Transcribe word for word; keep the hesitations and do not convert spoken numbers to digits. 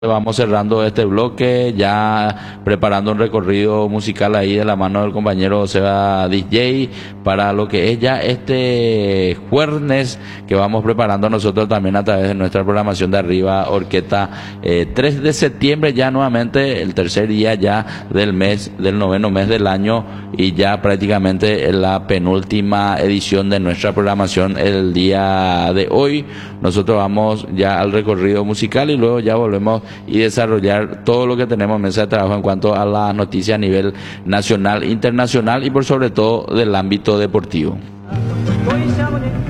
Vamos cerrando este bloque, ya preparando un recorrido musical ahí de la mano del compañero Seba D J para lo que es ya este jueves que vamos preparando nosotros también a través de nuestra programación de Arriba Orquesta. Eh, tres de septiembre ya nuevamente, el tercer día ya del mes, del noveno mes del año, y ya prácticamente la penúltima edición de nuestra programación el día de hoy. Nosotros vamos ya al recorrido musical y luego ya volvemos y desarrollar todo lo que tenemos en mesa de trabajo en cuanto a las noticias a nivel nacional, internacional y por sobre todo del ámbito deportivo.